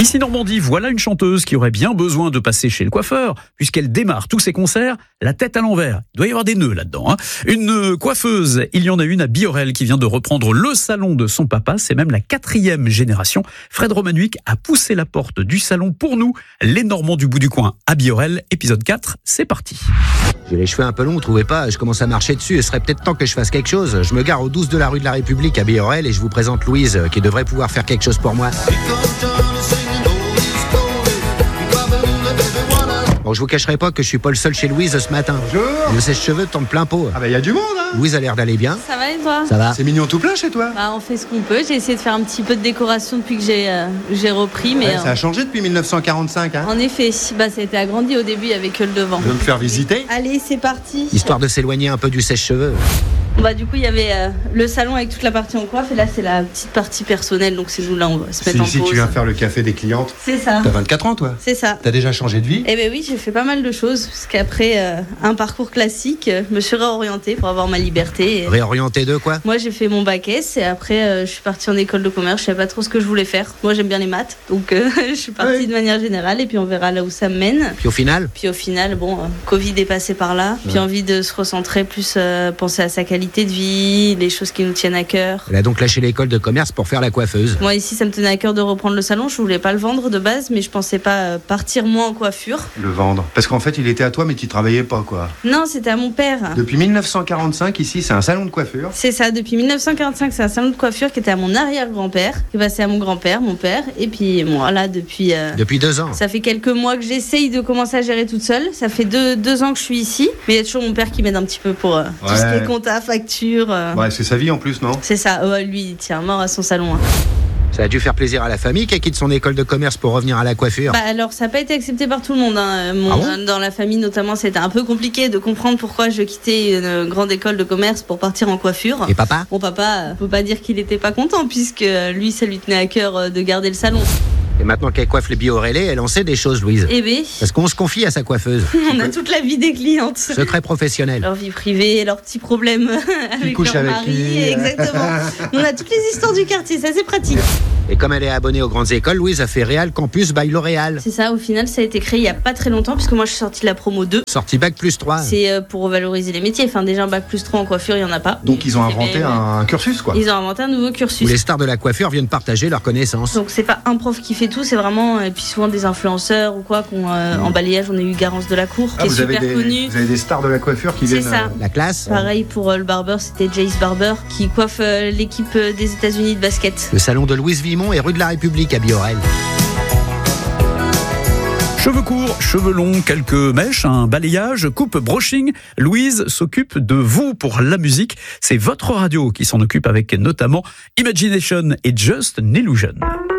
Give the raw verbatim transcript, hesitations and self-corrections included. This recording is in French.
Ici Normandie, voilà une chanteuse qui aurait bien besoin de passer chez le coiffeur, puisqu'elle démarre tous ses concerts la tête à l'envers. Il doit y avoir des nœuds là-dedans. Hein. Une coiffeuse, il y en a une à Biorel qui vient de reprendre le salon de son papa. C'est même la quatrième génération. Fred Romanuik a poussé la porte du salon pour nous, les Normands du bout du coin à Biorel. Épisode quatre, c'est parti. J'ai les cheveux un peu longs, vous trouvez pas? Je commence à marcher dessus. Il serait peut-être temps que je fasse quelque chose. Je me gare au douze de la rue de la République à Biorel et je vous présente Louise, qui devrait pouvoir faire quelque chose pour moi. Bon, je vous cacherai pas que je suis pas le seul chez Louise ce matin. Bonjour. Le sèche-cheveux tombe plein pot. Ah bah il y a du monde hein. Louise a l'air d'aller bien. Ça va et toi? Ça va. C'est mignon tout plein chez toi. Bah, on fait ce qu'on peut. J'ai essayé de faire un petit peu de décoration depuis que j'ai euh, j'ai repris, mais Ouais, ça euh, a changé depuis mille neuf cent quarante-cinq hein. en effet, bah, ça a été agrandi au début avec que le devant. Je veux me faire visiter. Allez, c'est parti. Histoire de s'éloigner un peu du sèche-cheveux. Bah du coup, il y avait euh, le salon avec toute la partie en coiffe et là c'est la petite partie personnelle. Donc c'est nous là, on va se Si mettre en ici pause. tu viens faire le café des clientes. C'est ça. T'as vingt-quatre ans toi. C'est ça. T'as déjà changé de vie. Eh ben oui, j'ai fait pas mal de choses parce qu'après euh, un parcours classique, euh, je me suis réorientée pour avoir ma liberté. Et... Réorienté de quoi? Moi, j'ai fait mon bac S et après, euh, je suis partie en école de commerce. Je savais pas trop ce que je voulais faire. Moi, j'aime bien les maths, donc euh, je suis partie Oui. de manière générale et puis on verra là où ça me mène. Puis au final, Puis au final, bon, euh, Covid est passé par là. Puis envie de se recentrer plus, euh, penser à sa qualité de vie, les choses qui nous tiennent à cœur. elle a donc lâché l'école de commerce pour faire la coiffeuse. Moi ici, ça me tenait à cœur de reprendre le salon. Je voulais pas le vendre de base, mais je pensais pas euh, partir moi en coiffure. Le vendre. Parce qu'en fait il était à toi mais tu travaillais pas quoi. Non, c'était à mon père. Depuis mille neuf cent quarante-cinq ici c'est un salon de coiffure. C'est ça, depuis mille neuf cent quarante-cinq, c'est un salon de coiffure qui était à mon arrière-grand-père, qui est passé à mon grand-père, mon père, et puis moi là depuis. euh, Depuis deux ans. Ça fait quelques mois que j'essaye de commencer à gérer toute seule. Ça fait deux, deux ans que je suis ici, mais il y a toujours mon père qui m'aide un petit peu pour euh, tout ce qui Ouais. est compta, facture. euh. Ouais c'est sa vie en plus non. C'est ça, ouais, lui il tient mort à son salon. hein. Ça a dû faire plaisir à la famille qui quitte son école de commerce pour revenir à la coiffure. Bah alors ça n'a pas été accepté par tout le monde. hein. Mon- Ah bon dans la famille notamment, c'était un peu compliqué de comprendre pourquoi je quittais une grande école de commerce pour partir en coiffure. Et papa? Mon papa, euh, faut pas dire qu'il était pas content puisque euh, lui ça lui tenait à cœur euh, de garder le salon. Et maintenant qu'elle coiffe les Biorelais, elle en sait des choses, Louise. Eh ben, Parce qu'on se confie à sa coiffeuse. on a toute la vie des clientes. Secret professionnel. Leur vie privée, leurs petits problèmes avec couche leur avec mari. qui Exactement. On a toutes les histoires du quartier, ça c'est pratique. Et comme elle est abonnée aux grandes écoles, Louise a fait Réal Campus by L'Oréal. C'est ça, au final ça a été créé il y a pas très longtemps puisque moi je suis sortie de la promo deux. Sortie bac plus trois. C'est euh, pour valoriser les métiers. Enfin déjà un bac plus trois en coiffure, il y en a pas. Donc ils ont Eh ben, inventé un cursus quoi. Ils ont inventé un nouveau Où cursus. les stars de la coiffure viennent partager leurs connaissances. Donc c'est pas un prof qui fait tout, c'est vraiment et puis souvent des influenceurs ou quoi qu'on euh, en balayage, on a eu Garance de la Cour Ah, qui est vous, avez super des, connue. vous avez des stars de la coiffure qui C'est viennent. ça. euh, La classe, Pareil pour euh, le barbeur, c'était Jace Barber qui coiffe euh, l'équipe euh, des États-Unis de basket. le salon de Louise Vimont et rue de la République à Biorel. Cheveux courts, cheveux longs, quelques mèches, un balayage, coupe, brushing. Louise s'occupe de vous pour la musique. C'est votre radio qui s'en occupe avec notamment Imagination et Just an Illusion.